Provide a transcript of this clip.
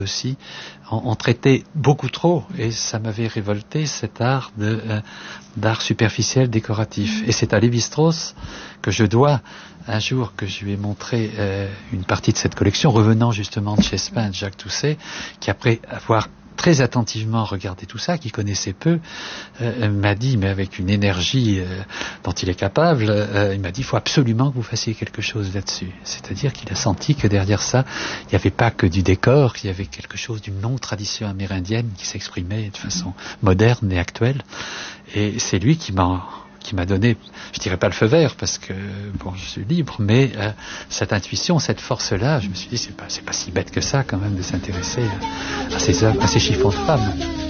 aussi, on traitait beaucoup trop, et ça m'avait révolté, cet art d'art superficiel décoratif. Et c'est à Lévi-Strauss que je dois, un jour que je lui ai montré une partie de cette collection, revenant justement de chez Spin, de Jacques Doucet, qui après avoir très attentivement regardé tout ça, qui connaissait peu, m'a dit, mais avec une énergie dont il est capable, il m'a dit, il faut absolument que vous fassiez quelque chose là-dessus. C'est-à-dire qu'il a senti que derrière ça, il n'y avait pas que du décor, qu'il y avait quelque chose d'une longue tradition amérindienne qui s'exprimait de façon moderne et actuelle. Et c'est lui qui m'a donné, je dirais pas le feu vert parce que bon, je suis libre, mais cette intuition, cette force-là, je me suis dit c'est pas si bête que ça quand même de s'intéresser à ces œuvres, à ces chiffons de femmes.